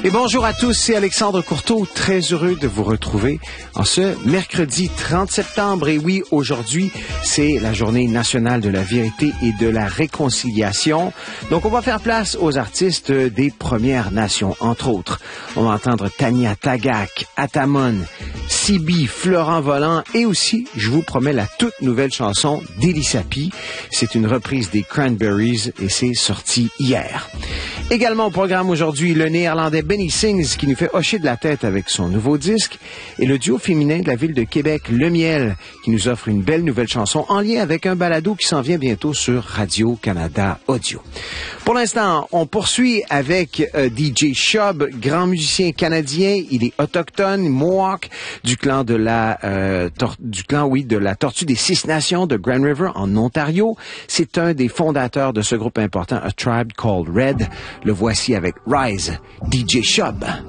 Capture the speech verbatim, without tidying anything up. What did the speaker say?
Et bonjour à tous, c'est Alexandre Courteau, très heureux de vous retrouver en ce mercredi trente septembre. Et oui, aujourd'hui, c'est la journée nationale de la vérité et de la réconciliation. Donc, on va faire place aux artistes des Premières Nations, entre autres. On va entendre Tanya Tagaq, Atamon, Sibi, Florent Volant et aussi, je vous promets, la toute nouvelle chanson d'Elisapi. C'est une reprise des Cranberries et c'est sorti hier. Également au programme aujourd'hui, le néerlandais Benny Sings qui nous fait hocher de la tête avec son nouveau disque et le duo féminin de la ville de Québec, Le Miel, qui nous offre une belle nouvelle chanson en lien avec un balado qui s'en vient bientôt sur Radio-Canada Audio. Pour l'instant, on poursuit avec euh, D J Shub, grand musicien canadien. Il est autochtone, Mohawk, du clan de la euh, tor- du clan, oui, de la Tortue des Six Nations de Grand River en Ontario. C'est un des fondateurs de ce groupe important, A Tribe Called Red. Le voici avec Rise, D J Shub.